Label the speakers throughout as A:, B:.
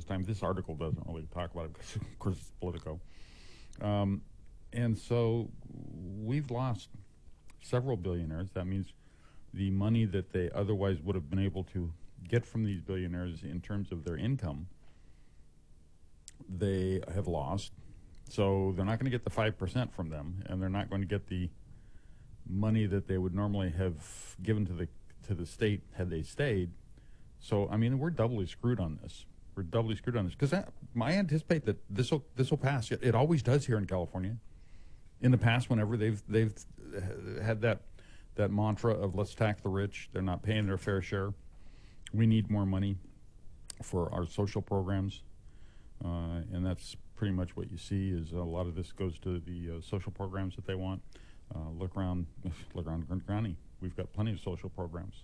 A: this time. This article doesn't really talk about it because, of course, it's Politico. And so we've lost several billionaires. That means the money that they otherwise would have been able to get from these billionaires in terms of their income, they have lost. So they're not going to get the 5% from them, and they're not going to get the money that they would normally have given to the state had they stayed. So I mean, we're doubly screwed on this. We're doubly screwed on this because I anticipate that this will pass. It always does here in California. In the past, whenever they've had that mantra of let's tax the rich, they're not paying their fair share. We need more money for our social programs, and that's pretty much what you see. Is a lot of this goes to the social programs that they want. Look around Kern County. We've got plenty of social programs,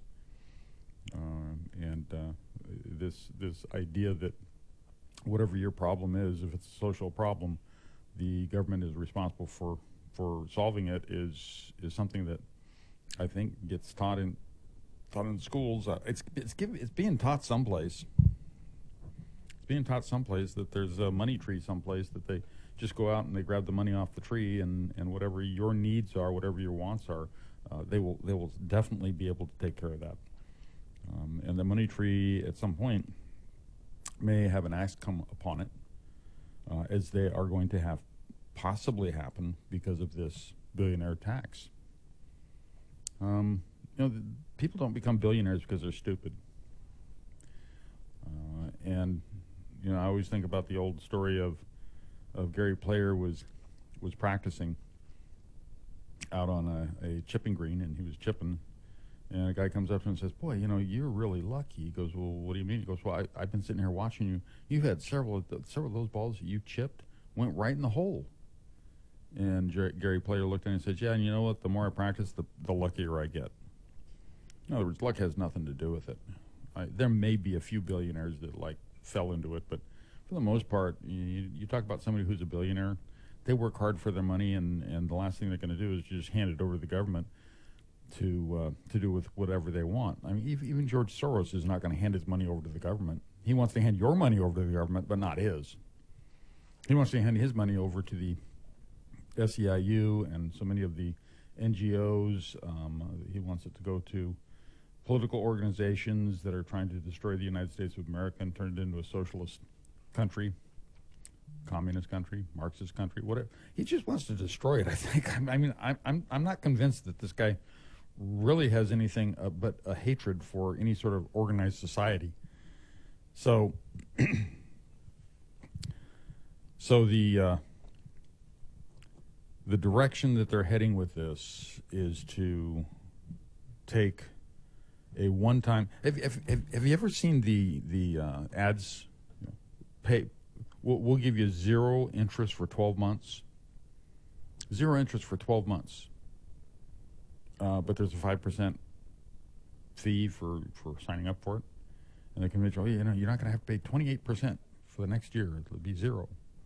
A: and this idea that whatever your problem is, if it's a social problem, the government is responsible for solving it is something that I think gets taught in schools. It's being taught someplace. It's being taught someplace that there's a money tree someplace that they just go out and they grab the money off the tree, and whatever your needs are, whatever your wants are, they will definitely be able to take care of that. And the money tree at some point may have an axe come upon it, as they are going to have possibly happen because of this billionaire tax. People don't become billionaires because they're stupid. And I always think about the old story of Gary Player was practicing out on a chipping green, and he was chipping, and a guy comes up to him and says, "Boy, you're really lucky." He goes, "Well, what do you mean?" He goes, "Well, I've been sitting here watching you. You've had several of those balls that you chipped went right in the hole." And Gary Player looked at him and said, "Yeah, and you know what? The more I practice, the luckier I get." In other words, luck has nothing to do with it. There may be a few billionaires that fell into it, but for the most part, you talk about somebody who's a billionaire, they work hard for their money, and the last thing they're going to do is just hand it over to the government to do with whatever they want. I mean, even George Soros is not going to hand his money over to the government. He wants to hand your money over to the government, but not his. He wants to hand his money over to the SEIU and so many of the NGOs. He wants it to go to political organizations that are trying to destroy the United States of America and turn it into a socialist country, communist country, Marxist country, whatever. He just wants to destroy it, I think. I mean, I'm not convinced that this guy really has anything but a hatred for any sort of organized society. So, the direction that they're heading with this is to take a one-time. Have you ever seen the ads? Pay. We'll give you 0 interest for 12 months. 0 interest for 12 months. But there's a 5% fee for signing up for it, and they convince you, you're not going to have to pay 28% for the next year. It'll be 0.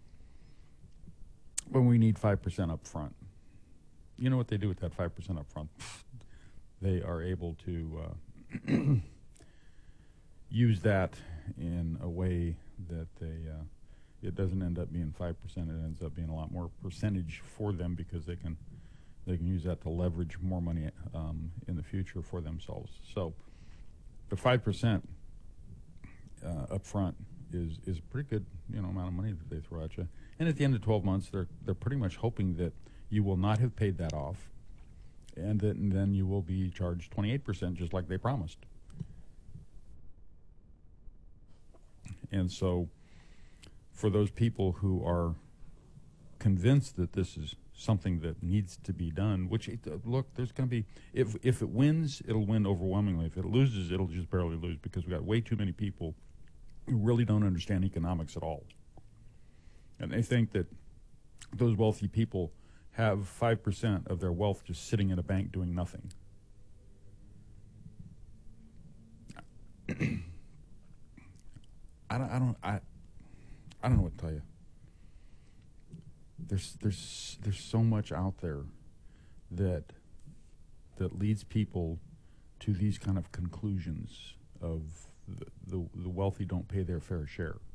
A: But we need 5% up front. You know what they do with that 5% up front? They are able to use that in a way that it doesn't end up being 5%. It ends up being a lot more percentage for them because they can use that to leverage more money in the future for themselves. So the 5% up front is a pretty good amount of money that they throw at you. And at the end of 12 months, they're pretty much hoping that you will not have paid that off, and then you will be charged 28%, just like they promised. And so, for those people who are convinced that this is something that needs to be done, which look, there's going to be, if it wins, it'll win overwhelmingly. If it loses, it'll just barely lose because we've got way too many people who really don't understand economics at all. And they think that those wealthy people have 5% of their wealth just sitting in a bank doing nothing. I don't know what to tell you. There's so much out there that leads people to these kind of conclusions of the wealthy don't pay their fair share.